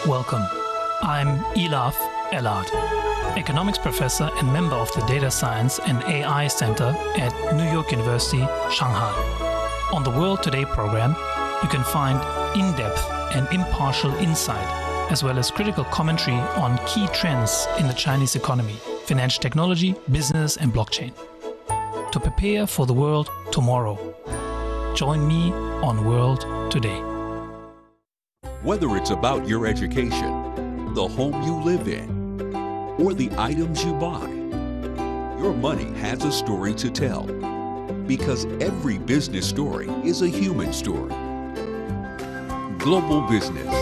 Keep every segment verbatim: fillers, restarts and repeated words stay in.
Welcome. I'm Elaf Elad, economics professor and member of the Data Science and A I Center at New York University, Shanghai. On the World Today program, you can find in-depth and impartial insight, as well as critical commentary on key trends in the Chinese economy, financial technology, business, and blockchain. To prepare for the world tomorrow, join me on World Today. Whether it's about your education, the home you live in, or the items you buy, your money has a story to tell. Because every business story is a human story. Global Business.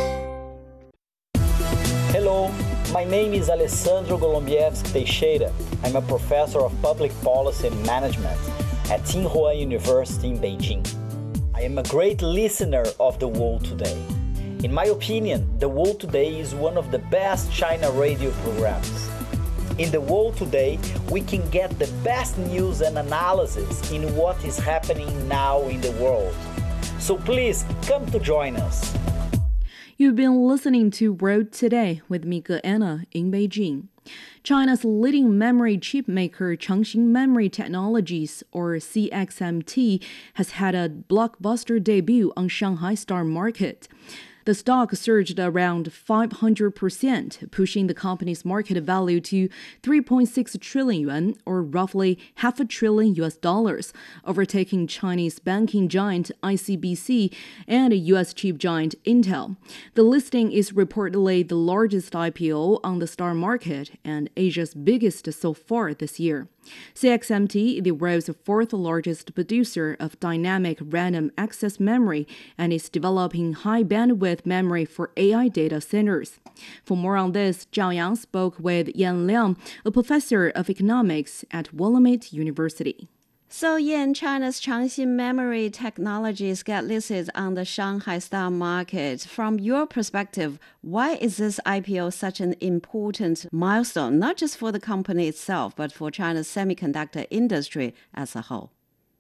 Hello, my name is Alessandro Golombieski Teixeira. I'm a professor of public policy and management at Tsinghua University in Beijing. I am a great listener of The World Today. In my opinion, The World Today is one of the best China radio programs. In The World Today, we can get the best news and analysis in what is happening now in the world. So please come to join us. You've been listening to World Today with Mika Anna in Beijing. China's leading memory chip maker Changxin Memory Technologies, or C X M T, has had a blockbuster debut on Shanghai Star Market. The stock surged around five hundred percent, pushing the company's market value to three point six trillion yuan, or roughly half a trillion U S dollars, overtaking Chinese banking giant I C B C and U S chip giant Intel. The listing is reportedly the largest I P O on the Star Market and Asia's biggest so far this year. C X M T, the world's fourth largest producer of dynamic random access memory, and is developing high bandwidth memory for A I data centers. For more on this, Zhao Yang spoke with Yan Liang, a professor of economics at Willamette University. So, Yan, China's Changxin Memory Technologies get listed on the Shanghai Stock Market. From your perspective, why is this I P O such an important milestone, not just for the company itself, but for China's semiconductor industry as a whole?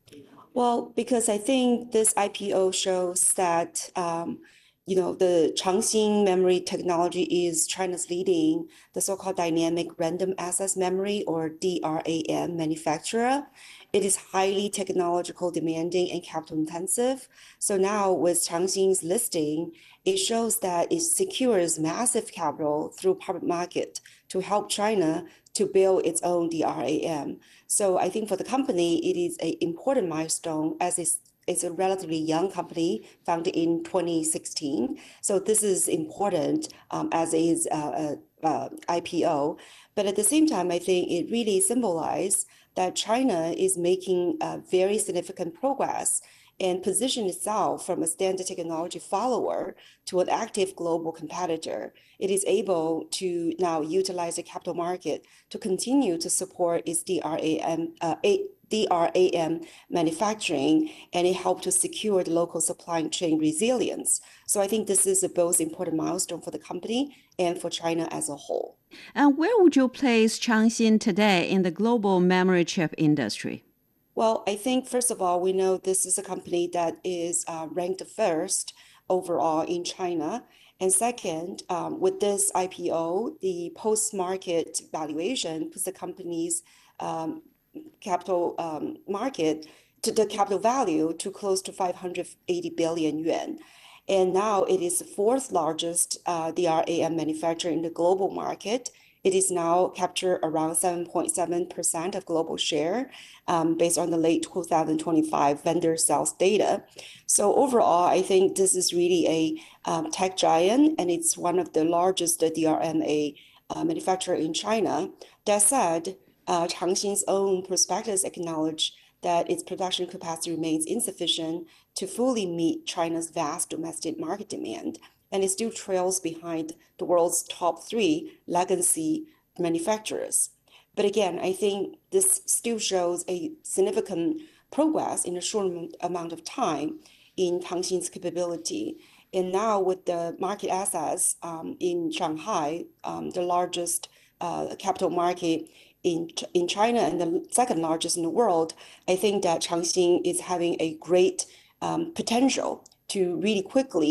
Well, because I think this I P O shows that um, you know, the Changxin Memory Technology is China's leading the so-called dynamic random access memory, or D R A M, manufacturer. It is highly technological demanding and capital intensive. So now with Changxin's listing, it shows that it secures massive capital through public market to help China to build its own D R A M. So I think for the company, it is an important milestone as it's It's a relatively young company founded in twenty sixteen. So this is important um, as is uh, uh, I P O. But at the same time, I think it really symbolizes that China is making uh, very significant progress and position itself from a standard technology follower to an active global competitor. It is able to now utilize the capital market to continue to support its D R A M, uh, D R A M manufacturing, and it helped to secure the local supply chain resilience. So I think this is a both important milestone for the company and for China as a whole. And where would you place Changxin today in the global memory chip industry? Well, I think, first of all, we know this is a company that is uh, ranked first overall in China. And second, um, with this I P O, the post-market valuation puts the company's um, capital um, market to the capital value to close to five hundred eighty billion yuan. And now it is the fourth largest uh, D R A M manufacturer in the global market. It is now captured around seven point seven percent of global share um, based on the late two thousand twenty-five vendor sales data. So overall, I think this is really a um, tech giant, and it's one of the largest D R A M uh, manufacturer in China. That said, uh, Changxin's own prospectus acknowledge that its production capacity remains insufficient to fully meet China's vast domestic market demand, and it still trails behind the world's top three legacy manufacturers. But again, I think this still shows a significant progress in a short amount of time in Changxin's capability. And now with the market assets um, in Shanghai, um, the largest uh, capital market in, in China and the second largest in the world, I think that Changxin is having a great um, potential to really quickly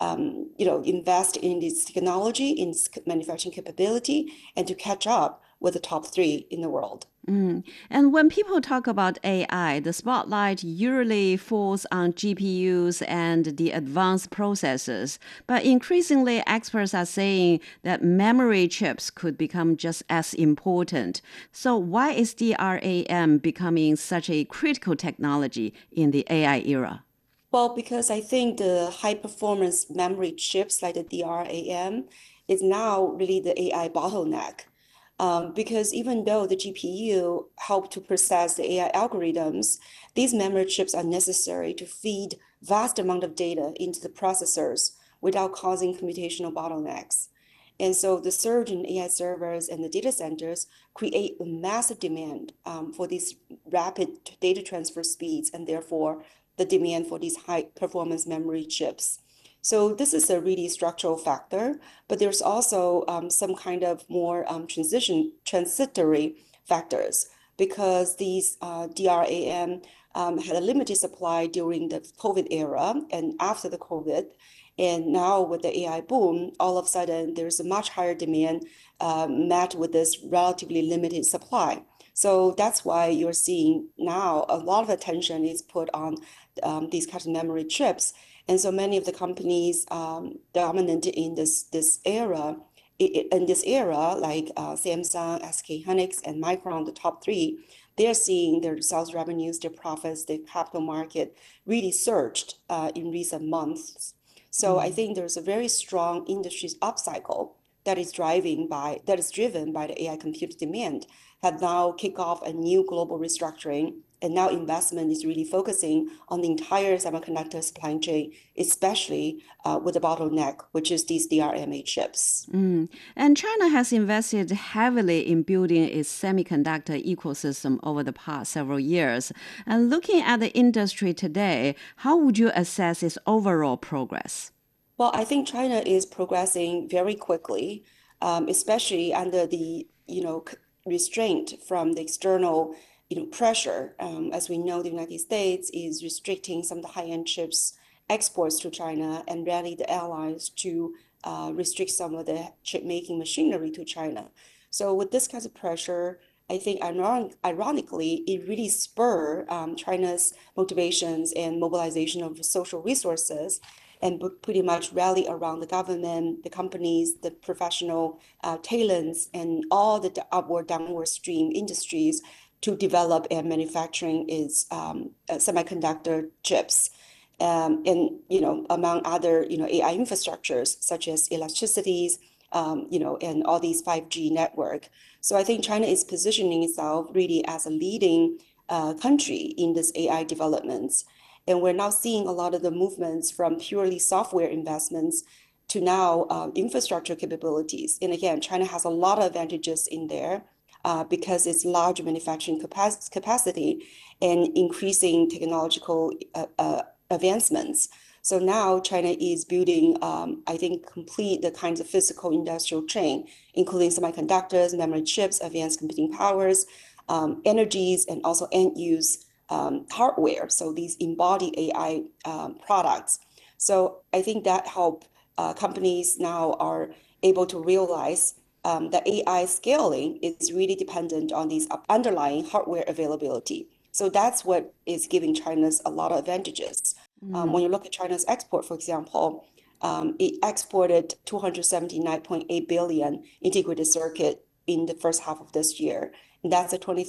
um, you know, invest in this technology, in its manufacturing capability, and to catch up with the top three in the world. Mm. And when people talk about A I, the spotlight usually falls on G P Us and the advanced processors. But increasingly, experts are saying that memory chips could become just as important. So why is D R A M becoming such a critical technology in the A I era? Well, because I think the high performance memory chips like the D R A M is now really the A I bottleneck. Um, because even though the G P U help to process the A I algorithms, these memory chips are necessary to feed vast amount of data into the processors without causing computational bottlenecks. And so the surge in A I servers and the data centers create a massive demand um, for these rapid data transfer speeds, and therefore the demand for these high performance memory chips. So this is a really structural factor, but there's also um, some kind of more um, transition transitory factors, because these uh, D R A M um, had a limited supply during the COVID era and after the COVID. And now with the A I boom, all of a sudden there's a much higher demand uh, met with this relatively limited supply. So that's why you're seeing now a lot of attention is put on um, these kinds of memory chips. And so many of the companies um, dominant in this, this era, in this era, like uh, Samsung, S K Hynix, and Micron, the top three, they're seeing their sales revenues, their profits, the capital market really surged uh, in recent months. So mm-hmm. I think there's a very strong industry's upcycle that is driving by that is driven by the A I compute demand, have now kicked off a new global restructuring. And now investment is really focusing on the entire semiconductor supply chain, especially uh, with the bottleneck, which is these D R A M chips. Mm. And China has invested heavily in building its semiconductor ecosystem over the past several years. And looking at the industry today, how would you assess its overall progress? Well, I think China is progressing very quickly, um, especially under the you know restraint from the external you know, pressure. Um, as we know, the United States is restricting some of the high-end chips exports to China and rally the allies to uh, restrict some of the chip-making machinery to China. So with this kind of pressure, I think iron ironically, it really spurred um, China's motivations and mobilization of social resources and pretty much rally around the government, the companies, the professional uh, talents, and all the upward, downward stream industries to develop and manufacturing its um, uh, semiconductor chips, um, and you know among other you know A I infrastructures such as electricities, um, you know, and all these five G network. So I think China is positioning itself really as a leading uh, country in this A I developments, and we're now seeing a lot of the movements from purely software investments to now uh, infrastructure capabilities. And again, China has a lot of advantages in there. Uh, because it's large manufacturing capac capacity and increasing technological uh, uh, advancements. So now China is building, um, I think, complete the kinds of physical industrial chain, including semiconductors, memory chips, advanced computing powers, um, energies, and also end-use um, hardware. So these embodied A I um, products. So I think that help uh, companies now are able to realize Um, the A I scaling is really dependent on these underlying hardware availability. So that's what is giving China's a lot of advantages. Mm. Um, when you look at China's export, for example, um, it exported two hundred seventy-nine point eight billion integrated circuit in the first half of this year. And that's a twenty